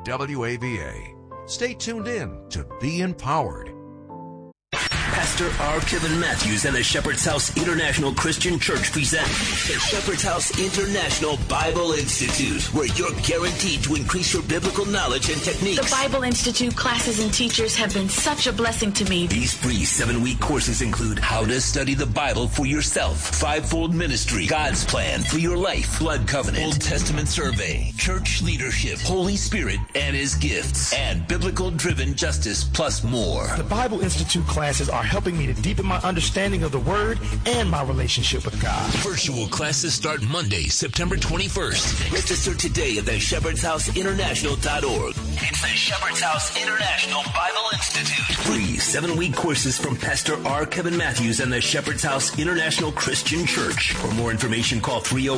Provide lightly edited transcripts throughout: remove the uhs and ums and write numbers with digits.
WAVA. Stay tuned in to Be Empowered. Pastor R. Kevin Matthews and the Shepherd's House International Christian Church present the Shepherd's House International Bible Institute, where you're guaranteed to increase your biblical knowledge and techniques. The Bible Institute classes and teachers have been such a blessing to me. These free 7-week courses include how to study the Bible for yourself, fivefold ministry, God's plan for your life, blood covenant, Old Testament survey, church leadership, Holy Spirit and His gifts, and biblical-driven justice, plus more. The Bible Institute classes are helping me to deepen my understanding of the Word and my relationship with God. Virtual classes start Monday, September 21st. Register today at theshepherdshouseinternational.org. It's the Shepherd's House International Bible Institute. Free 7-week courses from Pastor R. Kevin Matthews and the Shepherd's House International Christian Church. For more information, call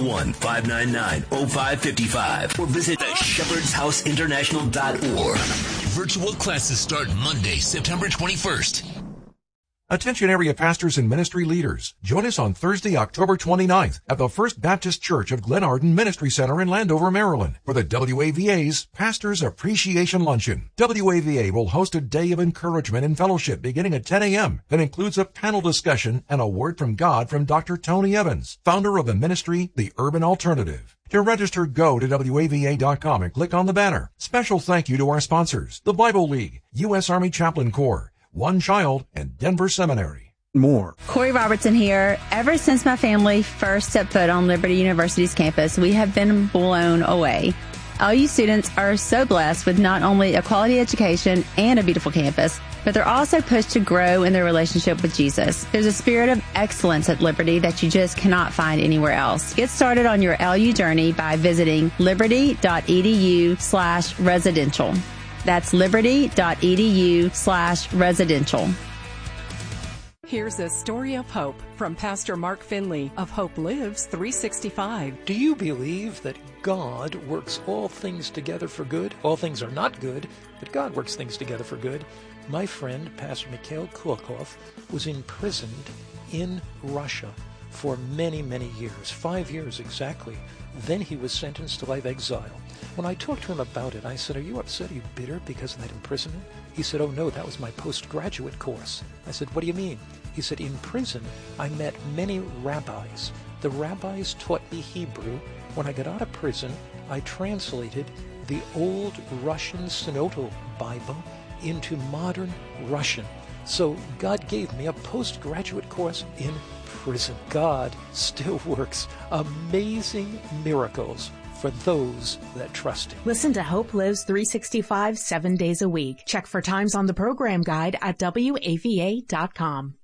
301-599-0555 or visit theshepherdshouseinternational.org. Virtual classes start Monday, September 21st. Attention area pastors and ministry leaders. Join us on Thursday, October 29th at the First Baptist Church of Glenarden Ministry Center in Landover, Maryland for the WAVA's Pastors Appreciation Luncheon. WAVA will host a day of encouragement and fellowship beginning at 10 a.m. that includes a panel discussion and a word from God from Dr. Tony Evans, founder of the ministry, The Urban Alternative. To register, go to WAVA.com and click on the banner. Special thank you to our sponsors, the Bible League, U.S. Army Chaplain Corps, One Child, and Denver Seminary. More. Corey Robertson here. Ever since my family first set foot on Liberty University's campus, we have been blown away. LU students are so blessed with not only a quality education and a beautiful campus, but they're also pushed to grow in their relationship with Jesus. There's a spirit of excellence at Liberty that you just cannot find anywhere else. Get started on your LU journey by visiting liberty.edu/residential. That's liberty.edu/residential. Here's a story of hope from Pastor Mark Finley of Hope Lives 365. Do you believe that God works all things together for good? All things are not good, but God works things together for good. My friend, Pastor Mikhail Kulakov, was imprisoned in Russia for many, many years, 5 years exactly. Then he was sentenced to life exile. When I talked to him about it, I said, "Are you upset? Are you bitter because of that imprisonment?" He said, "Oh no, that was my postgraduate course." I said, "What do you mean?" He said, "In prison, I met many rabbis. The rabbis taught me Hebrew. When I got out of prison, I translated the old Russian Synodal Bible into modern Russian. So God gave me a postgraduate course in prison." God still works amazing miracles for those that trust Him. Listen to Hope Lives 365 7 days a week. Check for times on the program guide at WAVA.com.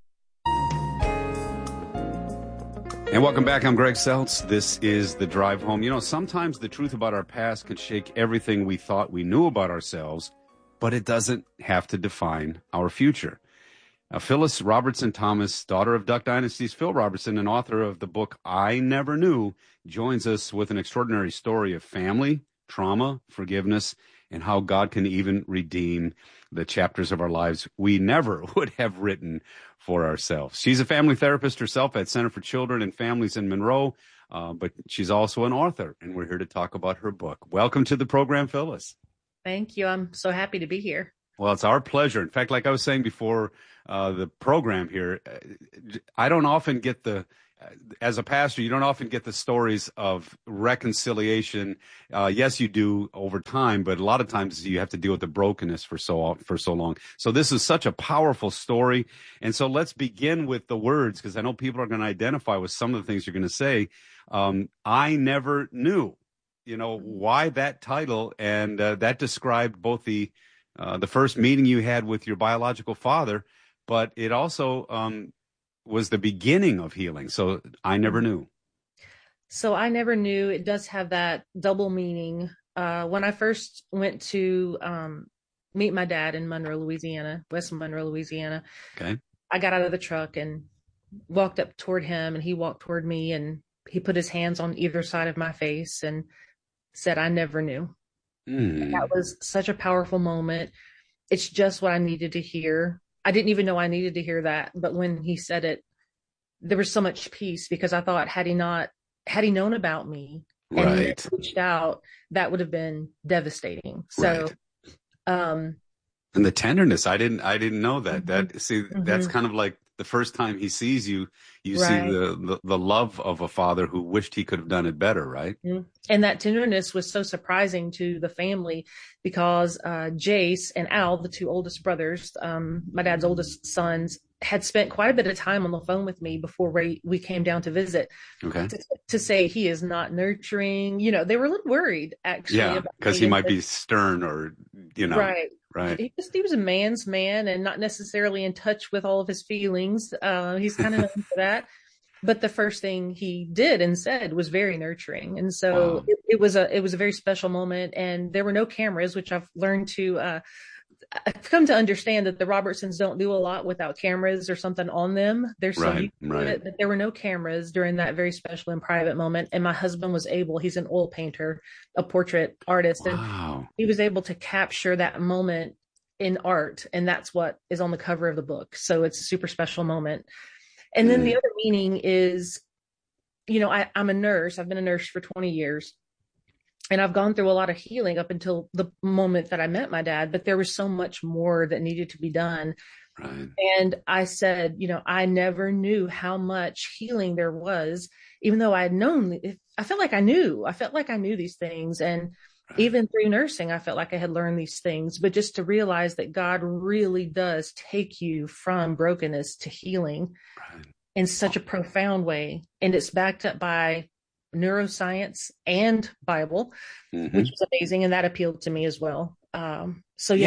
And welcome back. I'm Greg Seltz. This is The Drive Home. You know, sometimes the truth about our past can shake everything we thought we knew about ourselves, but it doesn't have to define our future. Phyllis Robertson Thomas, daughter of Duck Dynasty's Phil Robertson and author of the book I Never Knew, joins us with an extraordinary story of family, trauma, forgiveness, and how God can even redeem the chapters of our lives we never would have written for ourselves. She's a family therapist herself at Center for Children and Families in Monroe, but she's also an author, and we're here to talk about her book. Welcome to the program, Phyllis. Thank you. I'm so happy to be here. Well, it's our pleasure. In fact, like I was saying before the program here, I don't often get as a pastor, you don't often get the stories of reconciliation. Yes, you do over time, but a lot of times you have to deal with the brokenness for so long. So this is such a powerful story. And so let's begin with the words, because I know people are going to identify with some of the things you're going to say. I never knew, why that title, and that described both the first meeting you had with your biological father, but it also was the beginning of healing. So I never knew. So I never knew. It does have that double meaning. When I first went to meet my dad in Monroe, Louisiana, West Monroe, Louisiana, okay, I got out of the truck and walked up toward him, and he walked toward me, and he put his hands on either side of my face and said, "I never knew." And that was such a powerful moment. It's just what I needed to hear. I didn't even know I needed to hear that. But when he said it, there was so much peace, because I thought, had he known about me, Right. And if reached out, that would have been devastating. So, and the tenderness, I didn't know that. That's kind of like the first time he sees you, you see the love of a father who wished he could have done it better, right? And that tenderness was so surprising to the family because Jace and Al, the two oldest brothers, my dad's oldest sons, had spent quite a bit of time on the phone with me before we came down to visit. Okay. To say he is not nurturing. You know, they were a little worried, actually. Yeah, because he might be stern or, you know. Right. He was a man's man and not necessarily in touch with all of his feelings. He's kind of known for that. But the first thing he did and said was very nurturing. And so it was a very special moment. And there were no cameras, which I've learned to I've come to understand that the Robertsons don't do a lot without cameras or something on them. They're so used to it, but there were no cameras during that very special and private moment. And my husband was able, he's an oil painter, a portrait artist, and he was able to capture that moment in art. And that's what is on the cover of the book. So it's a super special moment. And then the other meaning is, you know, I'm a nurse. I've been a nurse for 20 years. And I've gone through a lot of healing up until the moment that I met my dad, but there was so much more that needed to be done. Right. And I said, you know, I never knew how much healing there was, even though I had known, I felt like I knew these things. And even through nursing, I felt like I had learned these things, but just to realize that God really does take you from brokenness to healing in such a profound way. And it's backed up by neuroscience and Bible, which was amazing, and that appealed to me as well. And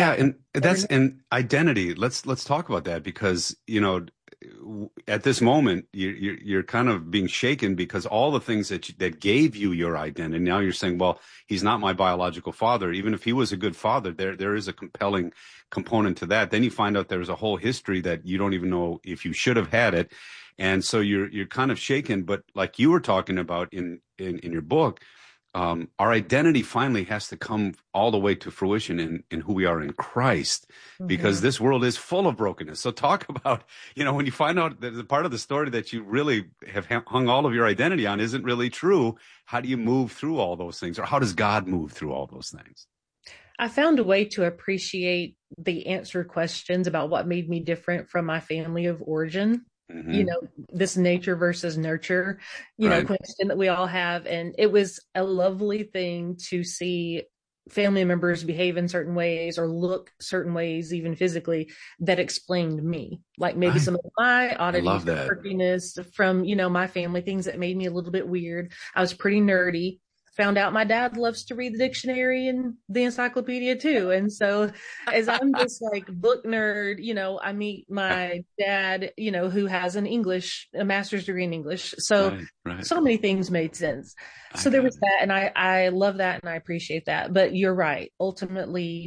identity. Let's talk about that, because you know, at this moment you're kind of being shaken because all the things that gave you your identity, now you're saying, well, he's not my biological father. Even if he was a good father, there is a compelling component to that. Then you find out there's a whole history that you don't even know if you should have had it. And so you're kind of shaken, but like you were talking about in your book, our identity finally has to come all the way to fruition in who we are in Christ, because this world is full of brokenness. So talk about, you know, when you find out that the part of the story that you really have hung all of your identity on isn't really true, how do you move through all those things, or how does God move through all those things? I found a way to appreciate the answered questions about what made me different from my family of origin. You know, this nature versus nurture, you know, question that we all have. And it was a lovely thing to see family members behave in certain ways or look certain ways, even physically, that explained me. Like maybe some of my oddities, quirkiness from, you know, my family, things that made me a little bit weird. I was pretty nerdy. Found out my dad loves to read the dictionary and the encyclopedia too. And so as I'm this like book nerd, you know, I meet my dad, you know, who has a master's degree in English. So so many things made sense. So there was that. And I love that. And I appreciate that. But you're right. Ultimately,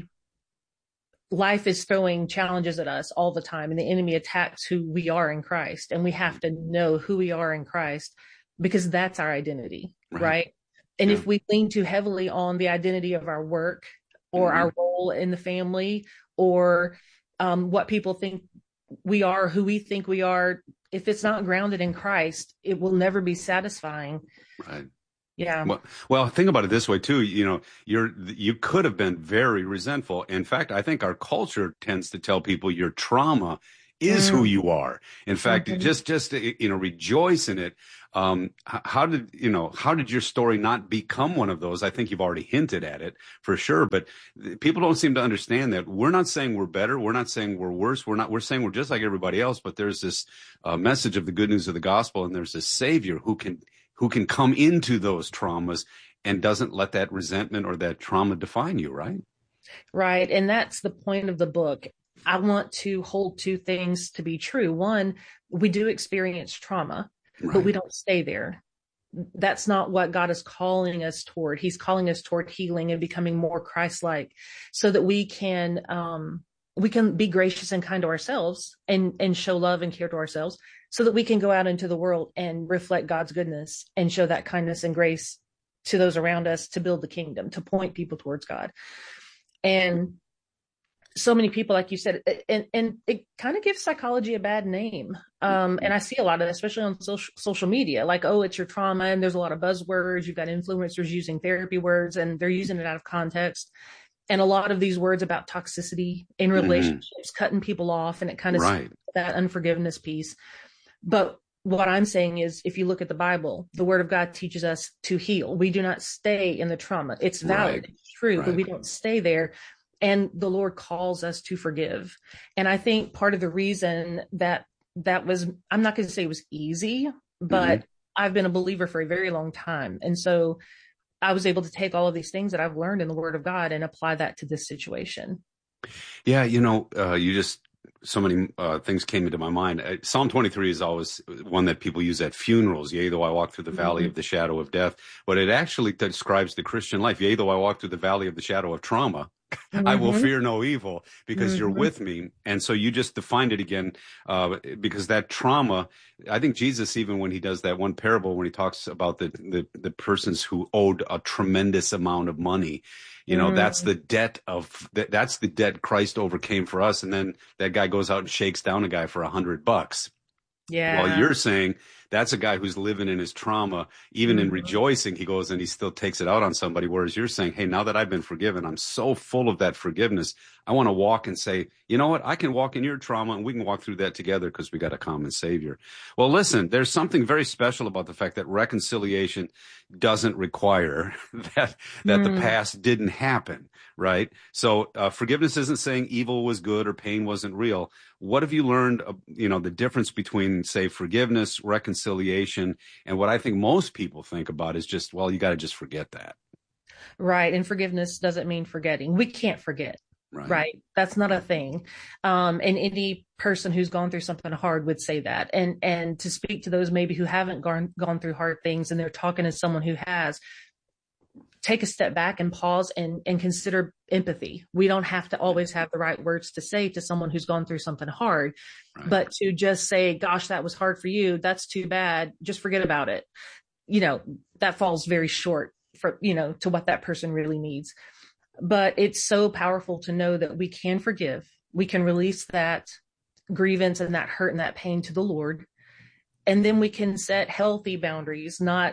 life is throwing challenges at us all the time. And the enemy attacks who we are in Christ. And we have to know who we are in Christ, because that's our identity, right? And if we lean too heavily on the identity of our work or our role in the family, or what people think we are, who we think we are, if it's not grounded in Christ, it will never be satisfying. Right. Yeah. Well, think about it this way too. You know, you could have been very resentful. In fact, I think our culture tends to tell people your trauma is who you are. In fact, just you know, rejoice in it. How did your story not become one of those? I think you've already hinted at it for sure, but people don't seem to understand that we're not saying we're better. We're not saying we're worse. We're saying we're just like everybody else, but there's this message of the good news of the gospel, and there's this Savior who can come into those traumas and doesn't let that resentment or that trauma define you, right? Right. And that's the point of the book. I want to hold two things to be true. One, we do experience trauma, but we don't stay there. That's not what God is calling us toward. He's calling us toward healing and becoming more Christ-like, so that we can be gracious and kind to ourselves and show love and care to ourselves, so that we can go out into the world and reflect God's goodness and show that kindness and grace to those around us, to build the kingdom, to point people towards God. And so many people, like you said, and it kind of gives psychology a bad name. And I see a lot of that, especially on social media, like, oh, it's your trauma. And there's a lot of buzzwords. You've got influencers using therapy words and they're using it out of context. And a lot of these words about toxicity in relationships, cutting people off, and it kind of that unforgiveness piece. But what I'm saying is, if you look at the Bible, the Word of God teaches us to heal. We do not stay in the trauma. It's valid, it's true, but we don't stay there. And the Lord calls us to forgive. And I think part of the reason that was, I'm not going to say it was easy, but I've been a believer for a very long time. And so I was able to take all of these things that I've learned in the Word of God and apply that to this situation. Yeah, so many things came into my mind. Psalm 23 is always one that people use at funerals. Yea, though I walk through the valley of the shadow of death. But it actually describes the Christian life. Yea, though I walk through the valley of the shadow of trauma, I will fear no evil because you're with me. And so you just defined it again, because that trauma, I think Jesus, even when he does that one parable, when he talks about the persons who owed a tremendous amount of money, that's the debt that's the debt Christ overcame for us. And then that guy goes out and shakes down a guy for $100. Yeah. Well, you're saying that's a guy who's living in his trauma, even in rejoicing, he goes and he still takes it out on somebody. Whereas you're saying, hey, now that I've been forgiven, I'm so full of that forgiveness. I want to walk and say, you know what? I can walk in your trauma and we can walk through that together because we got a common Savior. Well, listen, there's something very special about the fact that reconciliation doesn't require that the past didn't happen, right? So forgiveness isn't saying evil was good or pain wasn't real. What have you learned, the difference between, say, forgiveness, reconciliation, and what I think most people think about is just, well, you got to just forget that. Right. And forgiveness doesn't mean forgetting. We can't forget. Right. That's not a thing. And any person who's gone through something hard would say that. And to speak to those maybe who haven't gone through hard things and they're talking to someone who has, take a step back and pause and consider empathy. We don't have to always have the right words to say to someone who's gone through something hard, but to just say, gosh, that was hard for you. That's too bad. Just forget about it. That falls very short for, to what that person really needs. But it's so powerful to know that we can forgive. We can release that grievance and that hurt and that pain to the Lord. And then we can set healthy boundaries, not,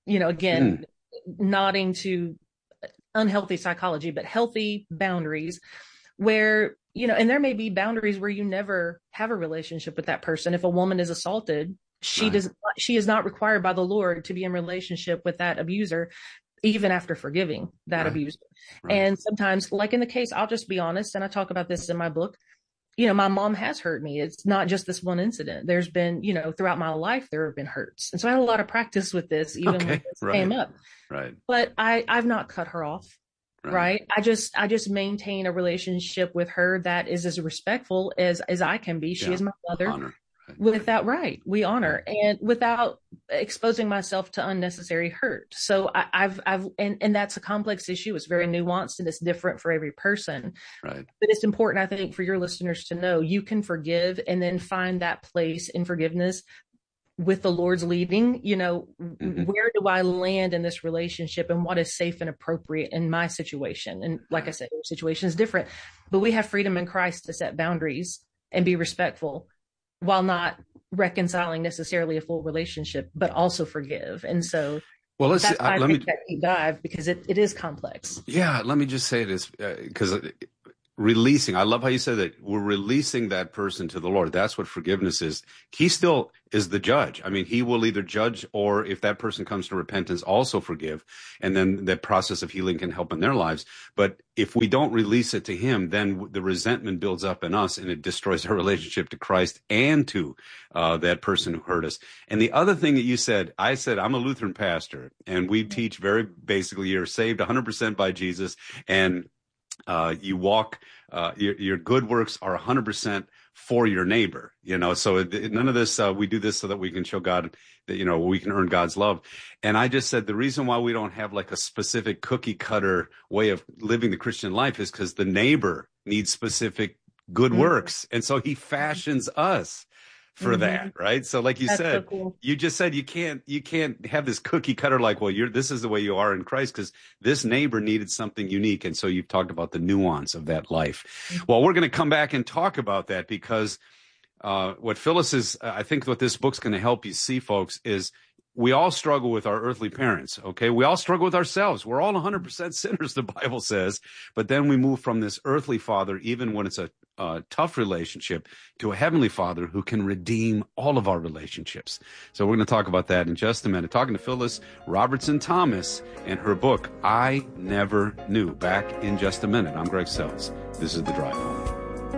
nodding to unhealthy psychology, but healthy boundaries where, and there may be boundaries where you never have a relationship with that person. If a woman is assaulted, she is not required by the Lord to be in relationship with that abuser, even after forgiving that abuser. And sometimes, like in the case, I'll just be honest, and I talk about this in my book, my mom has hurt me. It's not just this one incident. There's been, throughout my life, there have been hurts. And so I had a lot of practice with this, even when this came up. Right. But I've not cut her off. Right. I just maintain a relationship with her that is as respectful as I can be. She is my mother. Honor. Without we honor and without exposing myself to unnecessary hurt. So I've that's a complex issue. It's very nuanced and it's different for every person. Right. But it's important, I think, for your listeners to know you can forgive and then find that place in forgiveness with the Lord's leading. Where do I land in this relationship and what is safe and appropriate in my situation? And like I said, your situation is different, but we have freedom in Christ to set boundaries and be respectful, while not reconciling necessarily a full relationship, but also forgive. And so that's why I take that deep dive, because it is complex. Yeah, let me just say this, because releasing, I love how you said that we're releasing that person to the Lord. That's what forgiveness is. He still is the judge. I mean, he will either judge or if that person comes to repentance, also forgive. And then the process of healing can help in their lives. But if we don't release it to him, then the resentment builds up in us and it destroys our relationship to Christ and to that person who hurt us. And the other thing that you said, I said, I'm a Lutheran pastor and we teach very basically you're saved 100% by Jesus and you walk, your good works are 100% for your neighbor, so none of this, we do this so that we can show God that, we can earn God's love. And I just said, the reason why we don't have like a specific cookie cutter way of living the Christian life is because the neighbor needs specific good works. And so he fashions us for that, right? So like you That's said, so cool. you just said you can't have this cookie cutter like, well, this is the way you are in Christ, because this neighbor needed something unique. And so you've talked about the nuance of that life. Well, we're going to come back and talk about that, because what Phyllis is, I think what this book's going to help you see, folks, is we all struggle with our earthly parents, okay? We all struggle with ourselves. We're all 100% sinners, the Bible says. But then we move from this earthly father, even when it's a tough relationship, to a heavenly father who can redeem all of our relationships. So we're going to talk about that in just a minute. Talking to Phyllis Robertson Thomas and her book, I Never Knew. Back in just a minute. I'm Greg Sells. This is The Drive Home.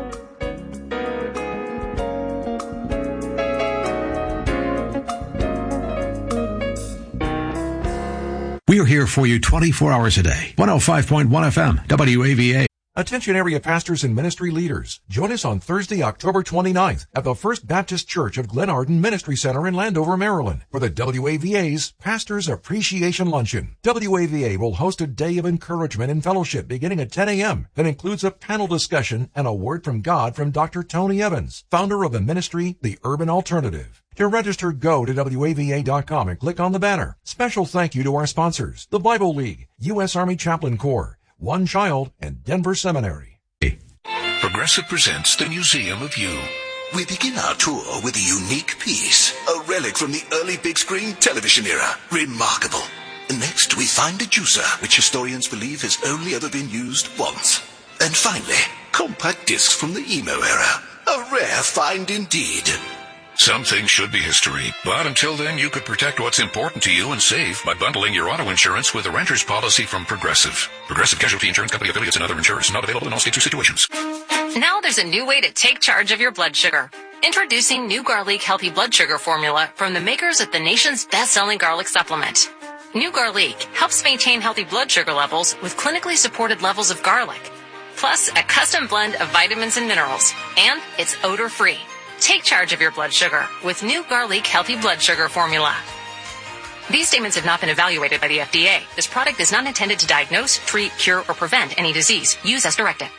We are here for you 24 hours a day. 105.1 FM, WAVA. Attention area pastors and ministry leaders. Join us on Thursday, October 29th at the First Baptist Church of Glen Arden Ministry Center in Landover, Maryland for the WAVA's Pastors Appreciation Luncheon. WAVA will host a day of encouragement and fellowship beginning at 10 a.m. that includes a panel discussion and a word from God from Dr. Tony Evans, founder of the ministry, The Urban Alternative. To register, go to WAVA.com and click on the banner. Special thank you to our sponsors, the Bible League, U.S. Army Chaplain Corps, One Child, and Denver Seminary. Progressive presents the Museum of You. We begin our tour with a unique piece, a relic from the early big screen television era. Remarkable. Next, we find a juicer, which historians believe has only ever been used once. And finally, compact discs from the emo era. A rare find indeed. Some things should be history, but until then, you could protect what's important to you and save by bundling your auto insurance with a renter's policy from Progressive. Progressive Casualty Insurance Company affiliates and other insurers. Not available in all states or situations. Now there's a new way to take charge of your blood sugar. Introducing new Garlic Healthy Blood Sugar Formula from the makers of the nation's best-selling garlic supplement. New Garlic helps maintain healthy blood sugar levels with clinically supported levels of garlic, plus a custom blend of vitamins and minerals, and it's odor-free. Take charge of your blood sugar with new Garlic Healthy Blood Sugar Formula. These statements have not been evaluated by the FDA. This product is not intended to diagnose, treat, cure, or prevent any disease. Use as directed.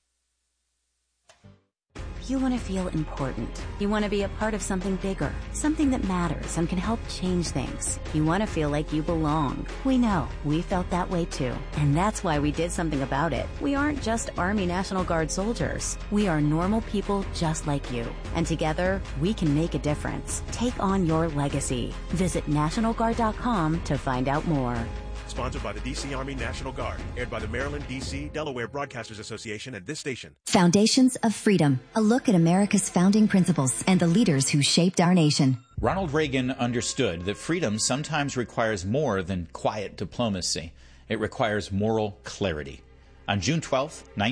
You want to feel important. You want to be a part of something bigger, something that matters and can help change things. You want to feel like you belong. We know. We felt that way too. And that's why we did something about it. We aren't just Army National Guard soldiers. We are normal people just like you. And together, we can make a difference. Take on your legacy. Visit NationalGuard.com to find out more. Sponsored by the D.C. Army National Guard. Aired by the Maryland, D.C., Delaware Broadcasters Association and this station. Foundations of Freedom. A look at America's founding principles and the leaders who shaped our nation. Ronald Reagan understood that freedom sometimes requires more than quiet diplomacy. It requires moral clarity. On June 12,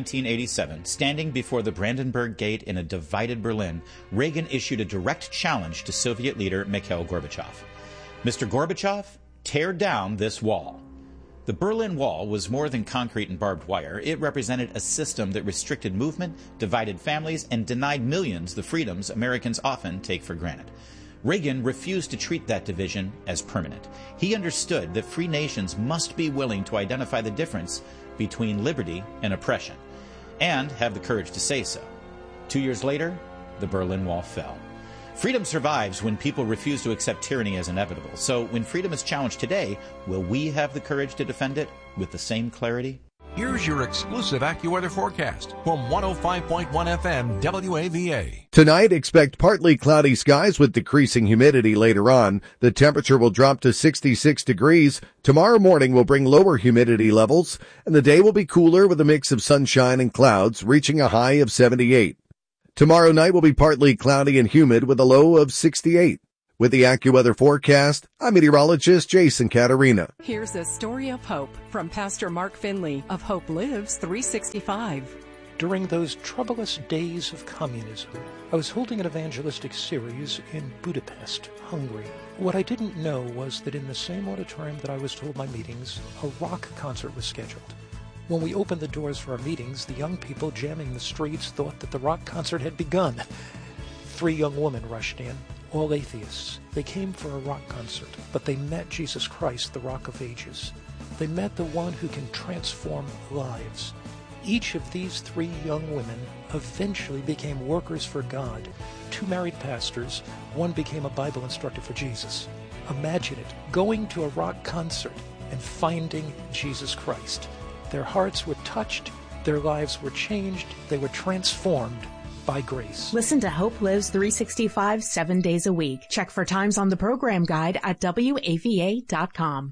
1987, standing before the Brandenburg Gate in a divided Berlin, Reagan issued a direct challenge to Soviet leader Mikhail Gorbachev. Mr. Gorbachev, tear down this wall. The Berlin Wall was more than concrete and barbed wire. It represented a system that restricted movement, divided families, and denied millions the freedoms Americans often take for granted. Reagan refused to treat that division as permanent. He understood that free nations must be willing to identify the difference between liberty and oppression, and have the courage to say so. 2 years later, the Berlin Wall fell. Freedom survives when people refuse to accept tyranny as inevitable. So when freedom is challenged today, will we have the courage to defend it with the same clarity? Here's your exclusive AccuWeather forecast from 105.1 FM WAVA. Tonight, expect partly cloudy skies with decreasing humidity later on. The temperature will drop to 66 degrees. Tomorrow morning will bring lower humidity levels, and the day will be cooler with a mix of sunshine and clouds, reaching a high of 78. Tomorrow night will be partly cloudy and humid with a low of 68. With the AccuWeather forecast, I'm meteorologist Jason Caterina. Here's a story of hope from Pastor Mark Finley of Hope Lives 365. During those troublous days of communism, I was holding an evangelistic series in Budapest, Hungary. What I didn't know was that in the same auditorium that I was to hold my meetings, a rock concert was scheduled. When we opened the doors for our meetings, the young people jamming the streets thought that the rock concert had begun. 3 young women rushed in, all atheists. They came for a rock concert, but they met Jesus Christ, the Rock of Ages. They met the one who can transform lives. Each of these 3 young women eventually became workers for God. 2 married pastors, one became a Bible instructor for Jesus. Imagine it, going to a rock concert and finding Jesus Christ. Their hearts were touched, their lives were changed, they were transformed by grace. Listen to Hope Lives 365 7 days a week. Check for times on the program guide at WAVA.com.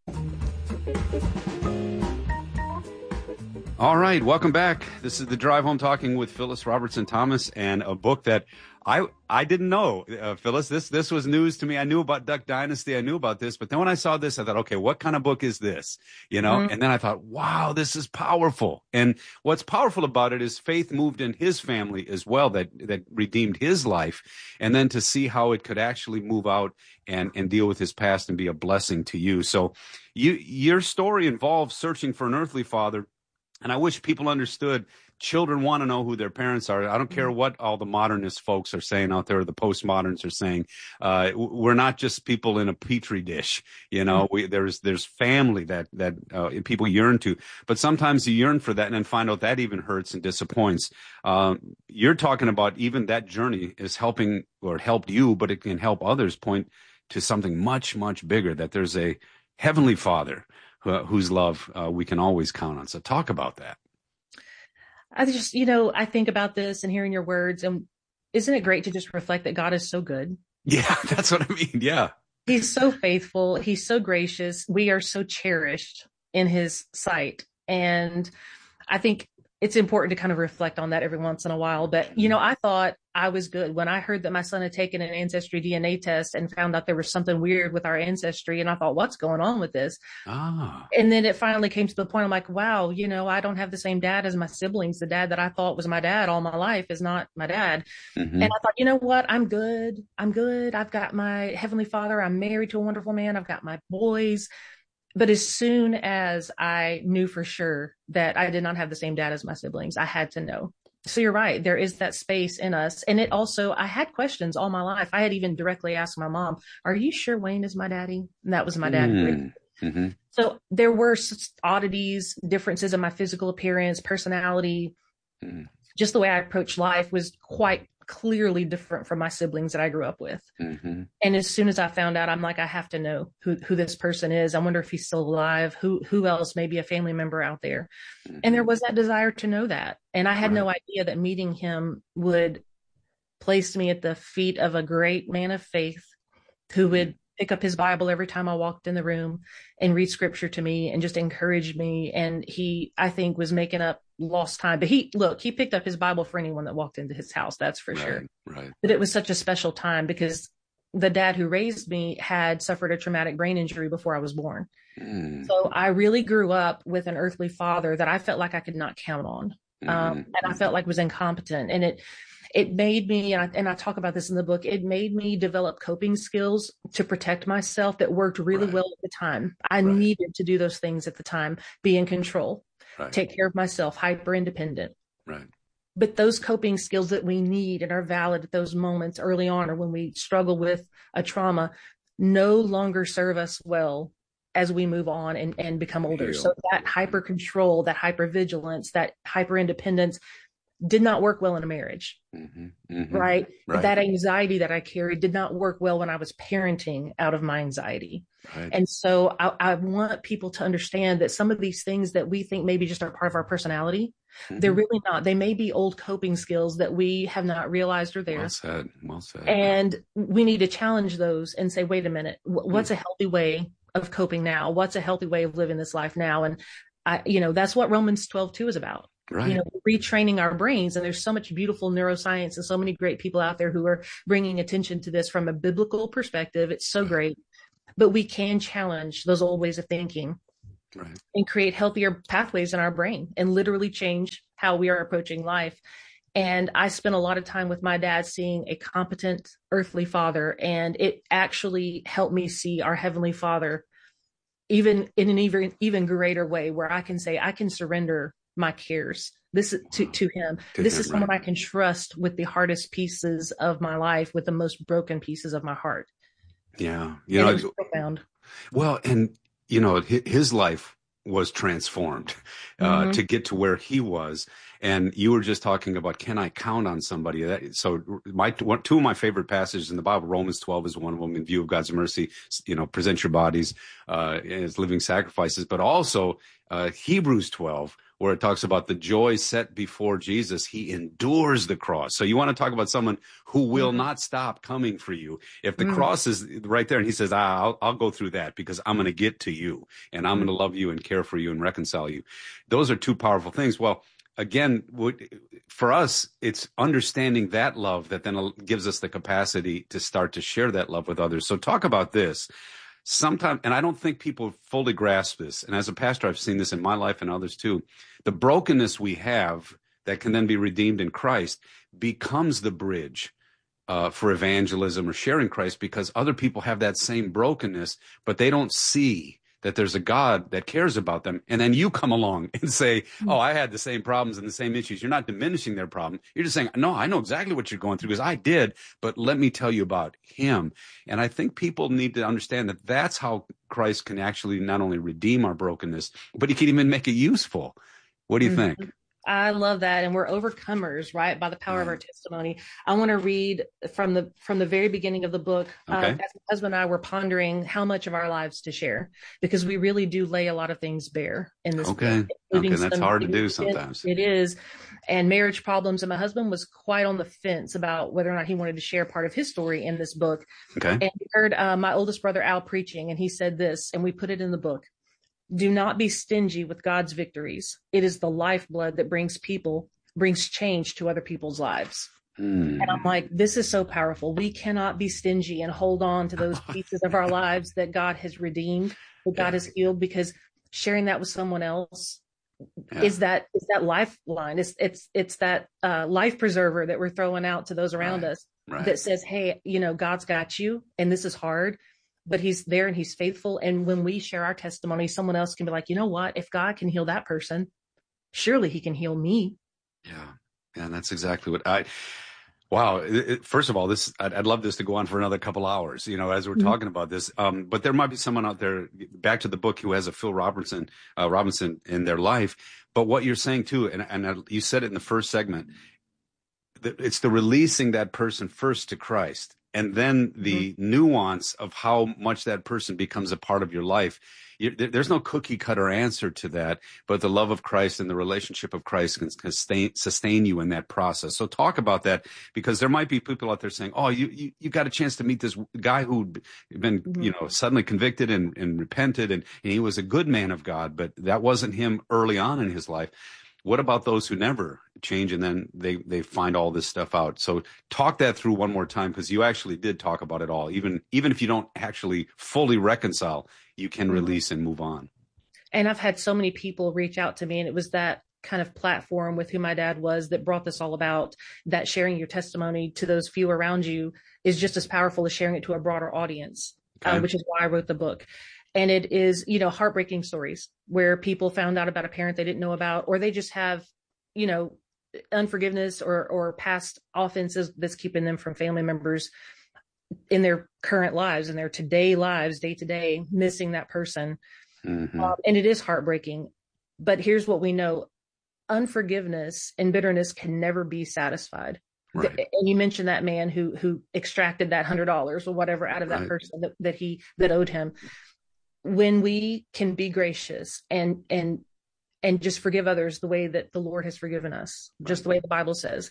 All right, welcome back. This is The Drive Home, talking with Phyllis Robertson Thomas, and a book that I didn't know, Phyllis. This was news to me. I knew about Duck Dynasty. I knew about this. But then when I saw this, I thought, okay, what kind of book is this? You know, and then I thought, wow, this is powerful. And what's powerful about it is faith moved in his family as well, that redeemed his life. And then to see how it could actually move out and deal with his past and be a blessing to you. So your story involves searching for an earthly father. And I wish people understood, children want to know who their parents are. I don't care what all the modernist folks are saying out there, or the postmoderns are saying. We're not just people in a petri dish. You know, there's family that people yearn to. But sometimes you yearn for that and then find out that even hurts and disappoints. You're talking about even that journey is helping, or helped you, but it can help others point to something much, much bigger, that there's a heavenly Father whose love we can always count on. So talk about that. I just, I think about this and hearing your words, and isn't it great to just reflect that God is so good? Yeah, that's what I mean. Yeah. He's so faithful. He's so gracious. We are so cherished in his sight. And I think it's important to kind of reflect on that every once in a while. But, I thought I was good when I heard that my son had taken an ancestry DNA test and found out there was something weird with our ancestry. And I thought, what's going on with this? And then it finally came to the point, I'm like, wow, I don't have the same dad as my siblings. The dad that I thought was my dad all my life is not my dad. And I thought, you know what? I'm good. I've got my heavenly Father. I'm married to a wonderful man. I've got my boys. But as soon as I knew for sure that I did not have the same dad as my siblings, I had to know. So you're right. There is that space in us. And it also, I had questions all my life. I had even directly asked my mom, are you sure Wayne is my daddy? And that was my dad. So there were oddities, differences in my physical appearance, personality. Just the way I approached life was quite clearly different from my siblings that I grew up with. And as soon as I found out, I'm like, I have to know who this person is. I wonder if he's still alive. Who else may be a family member out there? And there was that desire to know that. And I had no idea that meeting him would place me at the feet of a great man of faith who would pick up his Bible every time I walked in the room and read scripture to me and just encourage me. And he, I think, was making up lost time. But he picked up his Bible for anyone that walked into his house. That's for sure. Right. But it was such a special time because the dad who raised me had suffered a traumatic brain injury before I was born. So I really grew up with an earthly father that I felt like I could not count on. And I felt like was incompetent. And it made me, and I talk about this in the book, it made me develop coping skills to protect myself that worked really well at the time. I needed to do those things at the time, be in control, take care of myself, hyper independent. But those coping skills that we need and are valid at those moments early on, or when we struggle with a trauma, no longer serve us well as we move on and become older. So that hyper control, that hyper vigilance, that hyper independence did not work well in a marriage, right? That anxiety that I carried did not work well when I was parenting out of my anxiety. And so I want people to understand that some of these things that we think maybe just are part of our personality, they're really not. They may be old coping skills that we have not realized are there. Well said. And we need to challenge those and say, wait a minute, what's a healthy way of coping now? What's a healthy way of living this life now? And that's what Romans 12:2 is about. Retraining our brains. And there's so much beautiful neuroscience and so many great people out there who are bringing attention to this from a biblical perspective. It's so great, but we can challenge those old ways of thinking and create healthier pathways in our brain and literally change how we are approaching life. And I spent a lot of time with my dad seeing a competent earthly father, and it actually helped me see our heavenly Father even in an even greater way, where I can say, I can surrender my cares to him. This is someone I can trust with the hardest pieces of my life, with the most broken pieces of my heart. Yeah. It was profound. Well, and his life was transformed to get to where he was. And you were just talking about, can I count on somebody? So two of my favorite passages in the Bible, Romans 12 is one of them. In view of God's mercy, present your bodies as living sacrifices, but also Hebrews 12, where it talks about the joy set before Jesus. He endures the cross. So you want to talk about someone who will not stop coming for you. If the cross is right there and he says, I'll go through that because I'm going to get to you and I'm going to love you and care for you and reconcile you. Those are two powerful things. Well, again, for us, it's understanding that love that then gives us the capacity to start to share that love with others. So talk about this. Sometimes, and I don't think people fully grasp this, and as a pastor, I've seen this in my life and others too, the brokenness we have that can then be redeemed in Christ becomes the bridge for evangelism or sharing Christ, because other people have that same brokenness, but they don't see that there's a God that cares about them. And then you come along and say, oh, I had the same problems and the same issues. You're not diminishing their problem. You're just saying, no, I know exactly what you're going through because I did, but let me tell you about him. And I think people need to understand that that's how Christ can actually not only redeem our brokenness, but he can even make it useful. What do you think? I love that. And we're overcomers, right? By the power of our testimony. I want to read from the very beginning of the book. Okay. As my husband and I were pondering how much of our lives to share, because we really do lay a lot of things bare in this book. Okay. That's hard to do sometimes. It is. And marriage problems. And my husband was quite on the fence about whether or not he wanted to share part of his story in this book. Okay. And he heard my oldest brother, Al, preaching, and he said this, and we put it in the book. Do not be stingy with God's victories. It is the lifeblood that brings change to other people's lives. And I'm like, this is so powerful. We cannot be stingy and hold on to those pieces of our lives that God has redeemed, that God has healed, because sharing that with someone else is that lifeline. It's that life preserver that we're throwing out to those around us that says, hey, God's got you and this is hard, but he's there and he's faithful. And when we share our testimony, someone else can be like, you know what? If God can heal that person, surely he can heal me. Yeah. And that's exactly what wow. First of all, I'd love this to go on for another couple hours, as we're talking about this. But there might be someone out there, back to the book, who has a Phil Robinson in their life. But what you're saying too, and you said it in the first segment, it's the releasing that person first to Christ. And then the nuance of how much that person becomes a part of your life. There's no cookie cutter answer to that, but the love of Christ and the relationship of Christ can sustain you in that process. So talk about that, because there might be people out there saying, oh, you got a chance to meet this guy who'd been, suddenly convicted and repented, and he was a good man of God, but that wasn't him early on in his life. What about those who never change and then they find all this stuff out? So talk that through one more time, because you actually did talk about it all. Even if you don't actually fully reconcile, you can release and move on. And I've had so many people reach out to me, and it was that kind of platform with who my dad was that brought this all about, that sharing your testimony to those few around you is just as powerful as sharing it to a broader audience, which is why I wrote the book. And it is, heartbreaking stories where people found out about a parent they didn't know about, or they just have, unforgiveness or past offenses that's keeping them from family members in their current lives, in their day to day, missing that person. And it is heartbreaking. But here's what we know. Unforgiveness and bitterness can never be satisfied. Right. And you mentioned that man who extracted that $100 or whatever out of that person that owed him. When we can be gracious and just forgive others the way that the Lord has forgiven us, just the way the Bible says,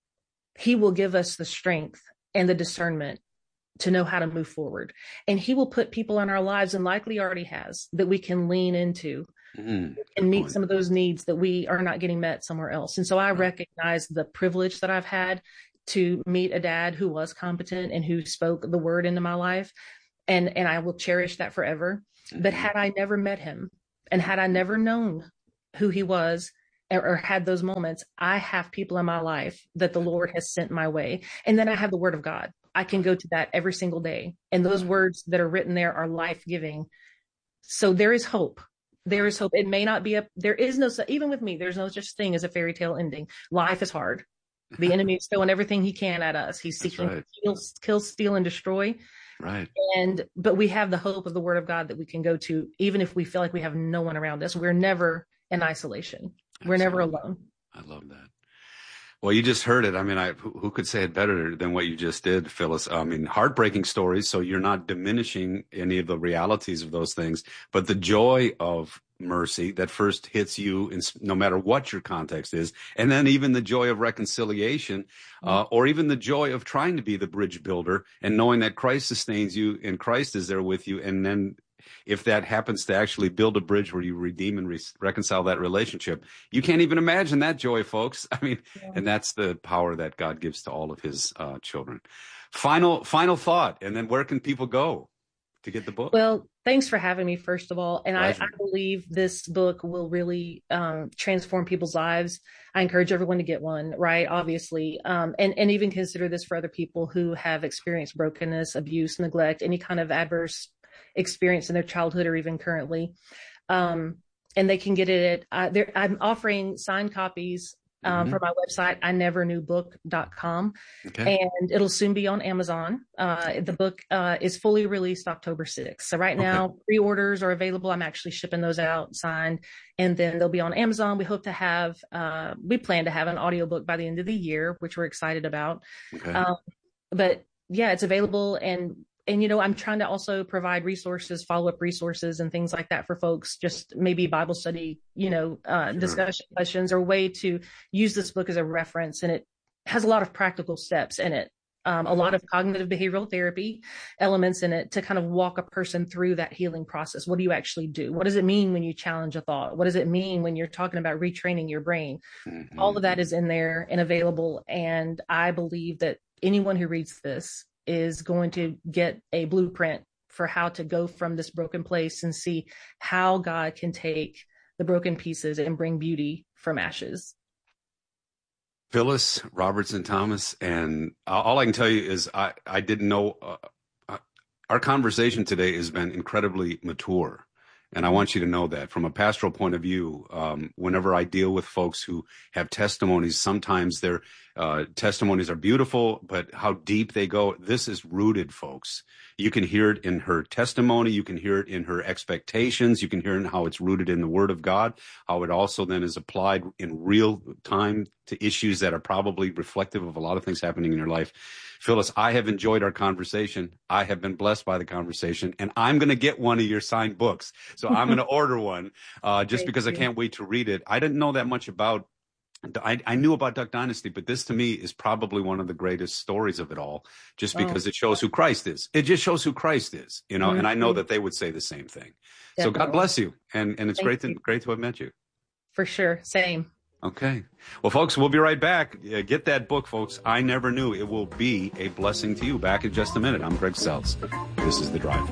he will give us the strength and the discernment to know how to move forward. And he will put people in our lives, and likely already has, that we can lean into and meet some of those needs that we are not getting met somewhere else. And so I recognize the privilege that I've had to meet a dad who was competent and who spoke the word into my life. And I will cherish that forever. But had I never met him, and had I never known who he was, or had those moments, I have people in my life that the Lord has sent my way. And then I have the word of God. I can go to that every single day. And those words that are written there are life-giving. So there is hope. There is hope. It may not be even with me, there's no such thing as a fairy tale ending. Life is hard. The enemy is throwing everything he can at us. He's seeking to kill, steal, and destroy. Right. But we have the hope of the Word of God that we can go to, even if we feel like we have no one around us. We're never in isolation. We're never alone. I love that. Well, you just heard it. I mean, who could say it better than what you just did, Phyllis? I mean, heartbreaking stories. So you're not diminishing any of the realities of those things, but the joy of mercy that first hits you, no matter what your context is, and then even the joy of reconciliation, or even the joy of trying to be the bridge builder and knowing that Christ sustains you and Christ is there with you, and then if that happens to actually build a bridge where you redeem and reconcile that relationship, you can't even imagine that joy, folks. I mean, and that's the power that God gives to all of his children. Final thought, and then where can people go to get the book? Well, thanks for having me, first of all. And I believe this book will really transform people's lives. I encourage everyone to get one, right? Obviously. And even consider this for other people who have experienced brokenness, abuse, neglect, any kind of adverse experience in their childhood or even currently. And they can get it at, I'm offering signed copies for my website, INeverKnewBook.com. Okay. And it'll soon be on Amazon. The book is fully released October 6th. So right now, pre-orders are available. I'm actually shipping those out signed, and then they'll be on Amazon. We hope to have, we plan to have an audiobook by the end of the year, which we're excited about. Okay. But yeah, it's available. And, you know, I'm trying to also provide resources, follow-up resources and things like that for folks, just maybe Bible study, you know, discussion questions, or a way to use this book as a reference. And it has a lot of practical steps in it, a lot of cognitive behavioral therapy elements in it to kind of walk a person through that healing process. What do you actually do? What does it mean when you challenge a thought? What does it mean when you're talking about retraining your brain? All of that is in there and available. And I believe that anyone who reads this is going to get a blueprint for how to go from this broken place and see how God can take the broken pieces and bring beauty from ashes. Phyllis Robertson Thomas, and all I can tell you is I didn't know our conversation today has been incredibly mature. And I want you to know that from a pastoral point of view, whenever I deal with folks who have testimonies, sometimes their testimonies are beautiful, but how deep they go, this is rooted, folks. You can hear it in her testimony. You can hear it in her expectations. You can hear it in how it's rooted in the Word of God, how it also then is applied in real time to issues that are probably reflective of a lot of things happening in your life. Phyllis, I have enjoyed our conversation. I have been blessed by the conversation, and I'm going to get one of your signed books. So I'm going to order one just because I can't wait to read it. I didn't know that much about, I knew about Duck Dynasty, but this to me is probably one of the greatest stories of it all, just because it shows who Christ is. It just shows who Christ is, you know, and I know that they would say the same thing. Definitely. So God bless you. And it's great to have met you. For sure. Same. Okay. Well, folks, we'll be right back. Get that book, folks. I Never Knew. It will be a blessing to you. Back in just a minute. I'm Greg Seltz. This is The Drive.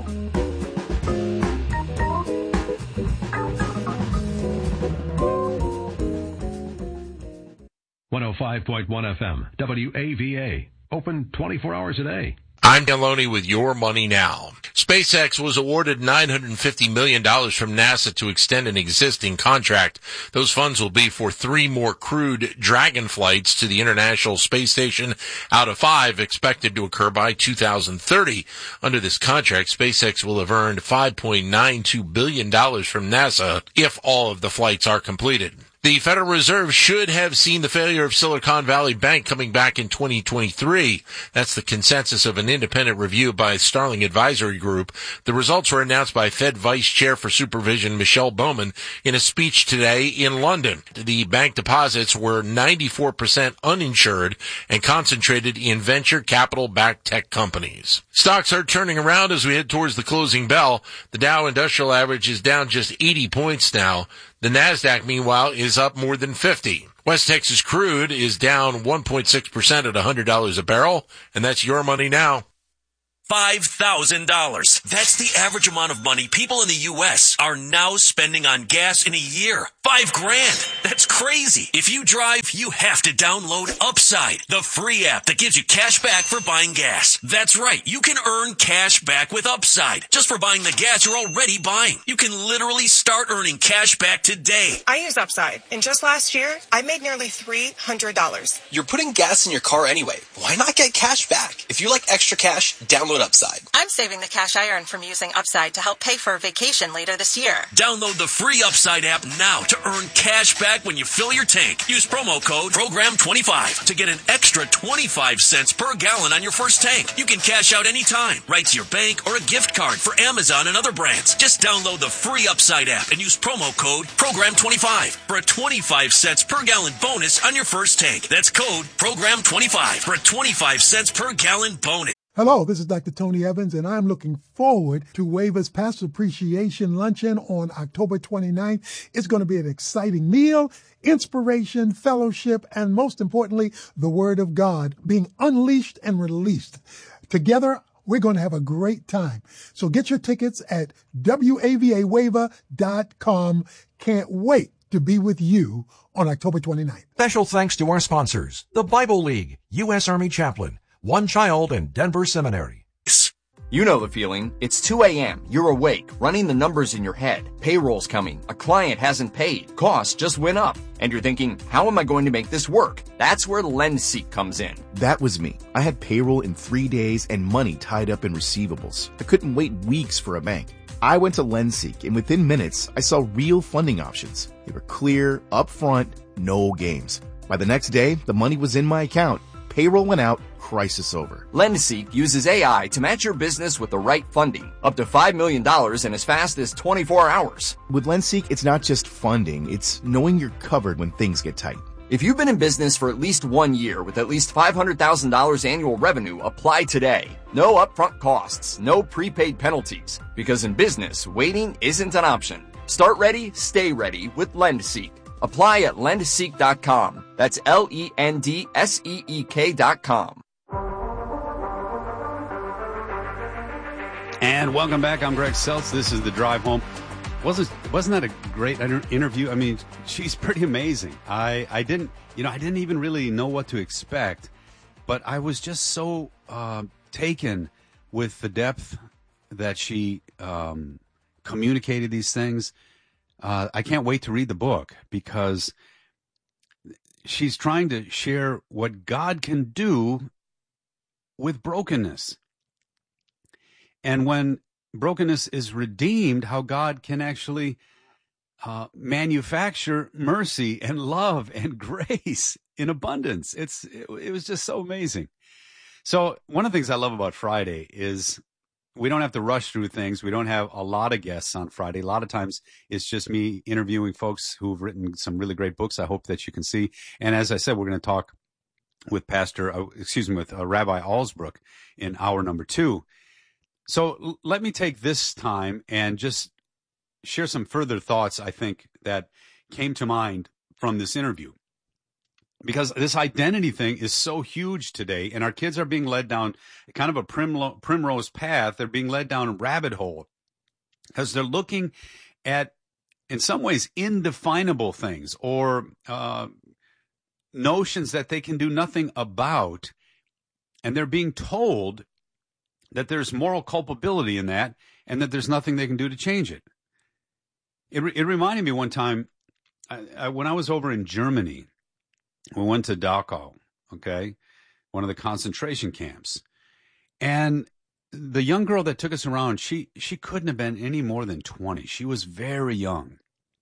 .105.1 FM, WAVA. Open 24 hours a day. I'm Dan Loney with Your Money Now. SpaceX was awarded $950 million from NASA to extend an existing contract. Those funds will be for 3 more crewed Dragon flights to the International Space Station out of 5 expected to occur by 2030. Under this contract, SpaceX will have earned $5.92 billion from NASA if all of the flights are completed. The Federal Reserve should have seen the failure of Silicon Valley Bank coming back in 2023. That's the consensus of an independent review by Starling Advisory Group. The results were announced by Fed Vice Chair for Supervision Michelle Bowman in a speech today in London. The bank deposits were 94% uninsured and concentrated in venture capital-backed tech companies. Stocks are turning around as we head towards the closing bell. The Dow Industrial Average is down just 80 points now. The NASDAQ, meanwhile, is up more than 50. West Texas crude is down 1.6% at $100 a barrel, and that's Your Money Now. $5,000. That's the average amount of money people in the U.S. are now spending on gas in a year. $5,000. That's crazy. If you drive, you have to download Upside, the free app that gives you cash back for buying gas. That's right. You can earn cash back with Upside just for buying the gas you're already buying. You can literally start earning cash back today. I use Upside, and just last year, I made nearly $300. You're putting gas in your car anyway. Why not get cash back? If you like extra cash, download download Upside. I'm saving the cash I earned from using Upside to help pay for a vacation later this year. Download the free Upside app now to earn cash back when you fill your tank. Use promo code PROGRAM25 to get an extra 25 cents per gallon on your first tank. You can cash out anytime, right to your bank or a gift card for Amazon and other brands. Just download the free Upside app and use promo code PROGRAM25 for a 25 cents per gallon bonus on your first tank. That's code PROGRAM25 for a 25 cents per gallon bonus. Hello, this is Dr. Tony Evans, and I'm looking forward to WAVA's Pastor Appreciation Luncheon on October 29th. It's going to be an exciting meal, inspiration, fellowship, and most importantly, the Word of God being unleashed and released. Together, we're going to have a great time. So get your tickets at WAVAWAVA.com. Can't wait to be with you on October 29th. Special thanks to our sponsors, the Bible League, U.S. Army Chaplain, One Child, and Denver Seminary. You know the feeling. It's 2 a.m. You're awake, running the numbers in your head. Payroll's coming. A client hasn't paid. Costs just went up. And you're thinking, how am I going to make this work? That's where LendSeek comes in. That was me. I had payroll in 3 days and money tied up in receivables. I couldn't wait weeks for a bank. I went to LendSeek, and within minutes, I saw real funding options. They were clear, upfront, no games. By the next day, the money was in my account. Payroll went out, crisis over. LendSeek uses AI to match your business with the right funding, up to $5 million in as fast as 24 hours. With LendSeek, it's not just funding, it's knowing you're covered when things get tight. If you've been in business for at least 1 year with at least $500,000 annual revenue, apply today. No upfront costs, no prepaid penalties, because in business, waiting isn't an option. Start ready, stay ready with LendSeek. Apply at lendseek.com. That's LENDSEEK.com. And welcome back. I'm Greg Seltz. This is The Drive Home. Wasn't that a great interview? I mean, she's pretty amazing. I didn't even really know what to expect, but I was just so taken with the depth that she communicated these things. I can't wait to read the book because she's trying to share what God can do with brokenness. And when brokenness is redeemed, how God can actually manufacture mercy and love and grace in abundance. It was just so amazing. So one of the things I love about Friday is we don't have to rush through things. We don't have a lot of guests on Friday. A lot of times it's just me interviewing folks who've written some really great books. I hope that you can see. And as I said, we're going to talk with Rabbi Alsbrook in hour number 2. So let me take this time and just share some further thoughts, I think, that came to mind from this interview. Because this identity thing is so huge today, and our kids are being led down kind of a primrose path. They're being led down a rabbit hole because they're looking at, in some ways, indefinable things or notions that they can do nothing about, and they're being told that there's moral culpability in that and that there's nothing they can do to change it. It reminded me one time when I was over in Germany. We went to Dachau, okay, one of the concentration camps. And the young girl that took us around, she couldn't have been any more than 20. She was very young.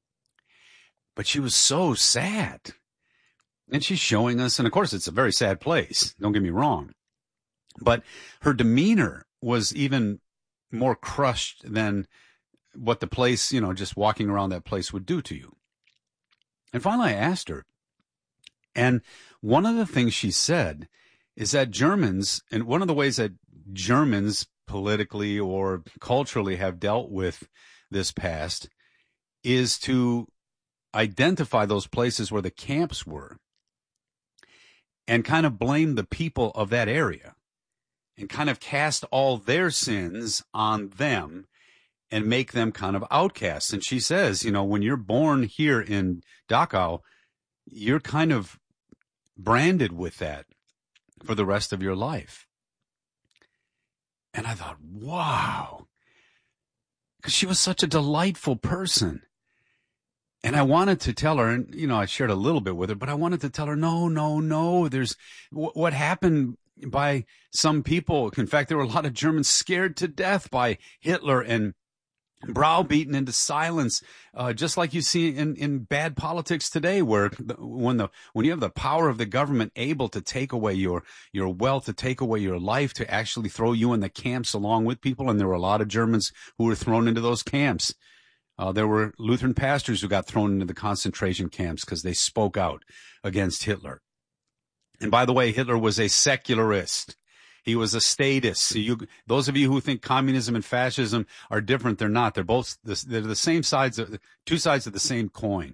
But she was so sad. And she's showing us, and of course it's a very sad place, don't get me wrong. But her demeanor was even more crushed than what the place, just walking around that place would do to you. And finally I asked her, and one of the things she said is that Germans, and one of the ways that Germans politically or culturally have dealt with this past is to identify those places where the camps were and kind of blame the people of that area and kind of cast all their sins on them and make them kind of outcasts. And she says, when you're born here in Dachau, you're kind of branded with that for the rest of your life. And I thought, wow, because she was such a delightful person. And I wanted to tell her, and, I shared a little bit with her, but I wanted to tell her, no, there's what happened some people. In fact, there were a lot of Germans scared to death by Hitler and browbeaten into silence, just like you see in bad politics today, where when you have the power of the government able to take away your wealth, to take away your life, to actually throw you in the camps along with people. And there were a lot of Germans who were thrown into those camps. There were Lutheran pastors who got thrown into the concentration camps because they spoke out against Hitler. And by the way, Hitler was a secularist. He was a statist. So those of you who think communism and fascism are different, they're not. They're the same sides, two sides of the same coin.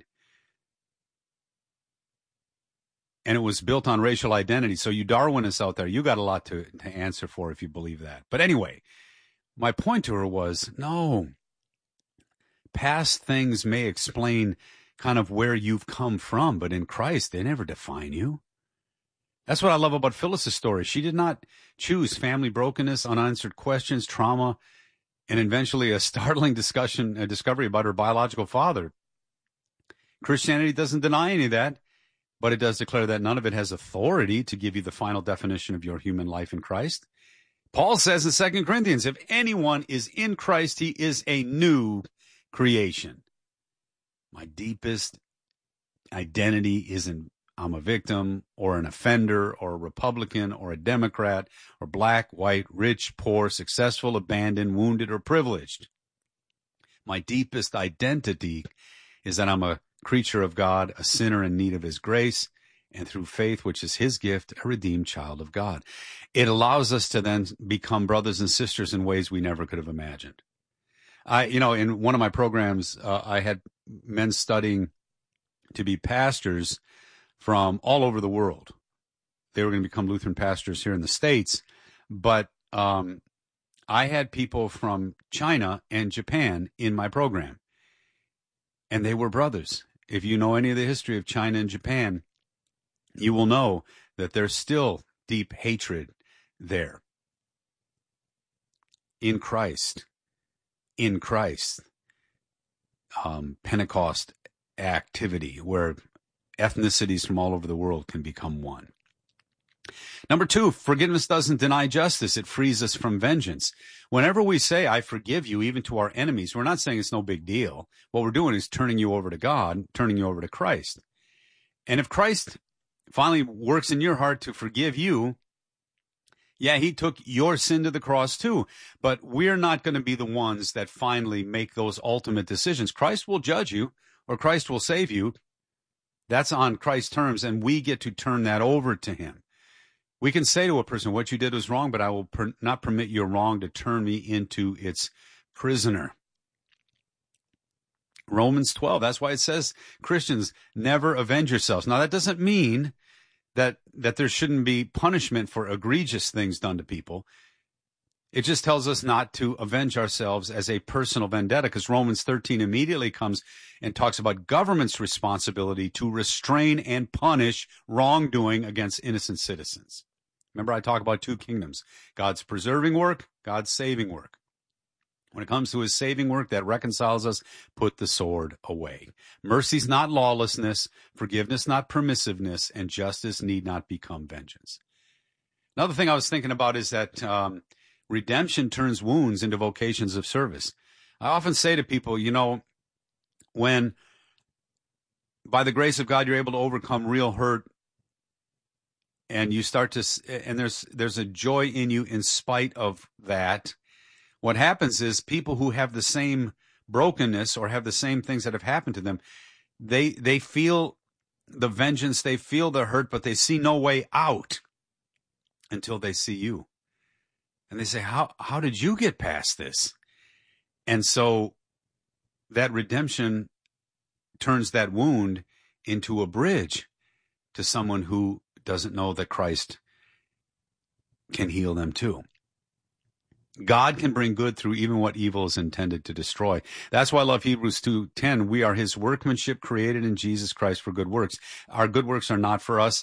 And it was built on racial identity. So you Darwinists out there, you got a lot to answer for if you believe that. But anyway, my point to her was, no, past things may explain kind of where you've come from, but in Christ, they never define you. That's what I love about Phyllis's story. She did not choose family brokenness, unanswered questions, trauma, and eventually a startling discovery about her biological father. Christianity doesn't deny any of that, but it does declare that none of it has authority to give you the final definition of your human life in Christ. Paul says in 2 Corinthians, if anyone is in Christ, he is a new creation. My deepest identity isn't I'm a victim or an offender or a Republican or a Democrat or black, white, rich, poor, successful, abandoned, wounded, or privileged. My deepest identity is that I'm a creature of God, a sinner in need of his grace, and through faith, which is his gift, a redeemed child of God. It allows us to then become brothers and sisters in ways we never could have imagined. In one of my programs, I had men studying to be pastors from all over the world. They were going to become Lutheran pastors here in the States. But I had people from China and Japan in my program. And they were brothers. If you know any of the history of China and Japan, you will know that there's still deep hatred there. In Christ. Pentecost activity where ethnicities from all over the world can become one. Number 2, forgiveness doesn't deny justice. It frees us from vengeance. Whenever we say, I forgive you, even to our enemies, we're not saying it's no big deal. What we're doing is turning you over to God, turning you over to Christ. And if Christ finally works in your heart to forgive you, yeah, he took your sin to the cross too. But we're not going to be the ones that finally make those ultimate decisions. Christ will judge you, or Christ will save you. That's on Christ's terms, and we get to turn that over to him. We can say to a person, what you did was wrong, but I will not permit your wrong to turn me into its prisoner. Romans 12, that's why it says, Christians, never avenge yourselves. Now, that doesn't mean that there shouldn't be punishment for egregious things done to people. It just tells us not to avenge ourselves as a personal vendetta, because Romans 13 immediately comes and talks about government's responsibility to restrain and punish wrongdoing against innocent citizens. Remember, I talk about 2 kingdoms, God's preserving work, God's saving work. When it comes to his saving work that reconciles us, put the sword away. Mercy's not lawlessness, forgiveness not permissiveness, and justice need not become vengeance. Another thing I was thinking about is that redemption turns wounds into vocations of service. I often say to people, when by the grace of God you're able to overcome real hurt, and you start to, and there's a joy in you in spite of that. What happens is people who have the same brokenness or have the same things that have happened to them, they feel the vengeance, they feel the hurt, but they see no way out until they see you. And they say, how did you get past this? And so that redemption turns that wound into a bridge to someone who doesn't know that Christ can heal them too. God can bring good through even what evil is intended to destroy. That's why I love Hebrews 2:10. We are his workmanship created in Jesus Christ for good works. Our good works are not for us.